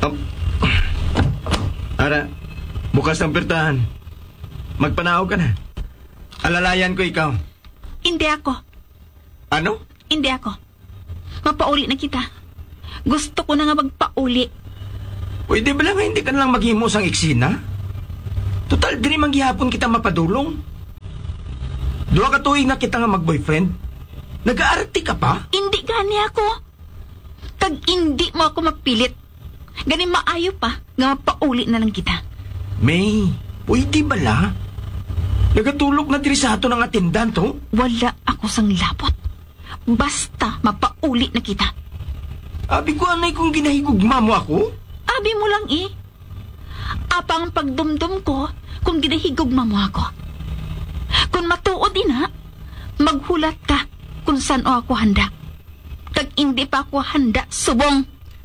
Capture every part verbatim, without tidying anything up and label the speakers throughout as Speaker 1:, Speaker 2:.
Speaker 1: Um, Ara, bukas ang pertahan. Magpanaw ka na. Alalayan ko ikaw.
Speaker 2: Hindi ako.
Speaker 1: Ano?
Speaker 2: Hindi ako. Mapauli na kita. Gusto ko na nga magpauli.
Speaker 1: Pwede ba lang hindi ka nalang maghimos ang eksena? Total, di naman gihapon kita mapadulong. Dua ka tuig na kita nga mag-boyfriend. Nag-aarti ka pa?
Speaker 2: Hindi gani ako. Kag hindi mo ako mapilit. Gani maayo pa nga mapauli na lang kita.
Speaker 1: May, pwede ba la? Nagatulog na diri sa ato ng atindan to?
Speaker 2: Wala ako sang lapot. Basta mapauli na kita.
Speaker 1: Abi ko anay kung ginahigugma mo ako?
Speaker 2: Abi mo lang eh. Apang pagdumdum ko kung ginahigugma mo ako. Kung matuod ina, maghulat ka kung saan o ako handa. Kag hindi pa ako handa, subong.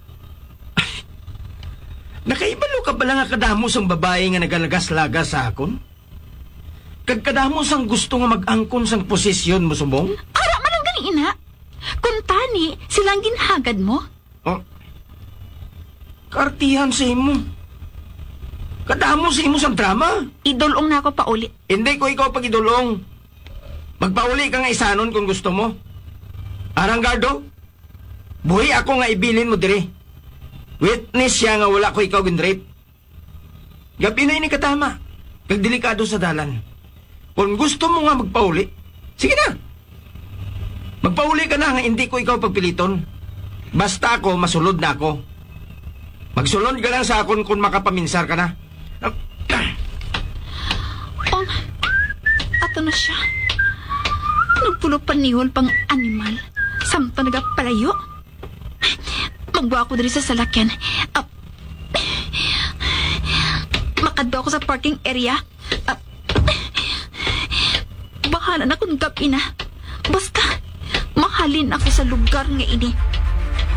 Speaker 1: Nakaibalo ka ba lang nga kadamos ang babae nga nagalagas-lagas sa akon? Kag kadamos ang gusto nga mag-angkon sang posisyon mo, subong?
Speaker 2: Ara man ang gali ina. Kung tani, silang ginhagad mo.
Speaker 1: Oh, kartihan sa imo. Kadamos sa imo sang drama.
Speaker 2: Idulong na ako pauli.
Speaker 1: Hindi ko ikaw pag-idulong. Magpauli ka nga isanon kung gusto mo. Aranggardo, buhi ako nga ibilin mo dire. Witness siya nga wala ko ikaw ginrape. Gabi na ini katama. Kag delikado sa dalan. Kung gusto mo nga magpauli, sige na. Magpauli ka na nga hindi ko ikaw pagpiliton. Basta ako, masulod na ako. Magsulod ka lang sa akon kung makapaminsar ka na.
Speaker 2: On, ato na siya. Nagpulo panihol pang animal. Samta nagapalayo. Magbuha ako dali sa salakyan. Uh, makadwa ako sa parking area. Uh, bahala na kung gabi na. Basta, mahalin ako sa lugar nga ini.